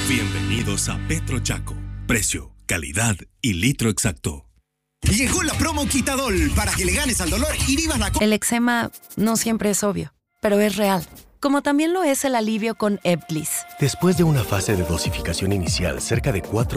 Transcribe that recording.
Bienvenidos a Petro Chaco. Precio, calidad y litro exacto. Llegó la promo Quitadol para que le ganes al dolor y vivas la... El eczema no siempre es obvio, pero es real. Como también lo es el alivio con Ebglyss. Después de una fase de dosificación inicial, cerca de 4